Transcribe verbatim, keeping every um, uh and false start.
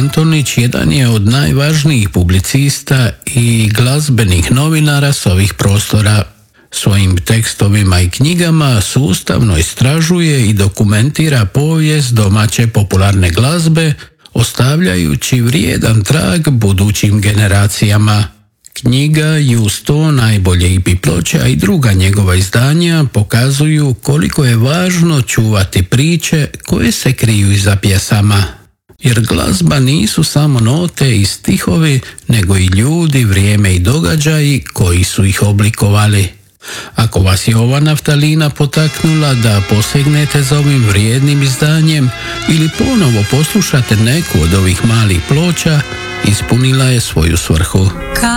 Antonić jedan je od najvažnijih publicista i glazbenih novinara s ovih prostora. Svojim tekstovima i knjigama sustavno istražuje i dokumentira povijest domaće popularne glazbe, ostavljajući vrijedan trag budućim generacijama. Knjiga i uz to najbolje I P ploča i druga njegova izdanja pokazuju koliko je važno čuvati priče koje se kriju iza pjesama. Jer glazba nisu samo note i stihovi, nego i ljudi, vrijeme i događaji koji su ih oblikovali. Ako vas je ova naftalina potaknula da posegnete za ovim vrijednim izdanjem ili ponovo poslušate neku od ovih malih ploča, ispunila je svoju svrhu.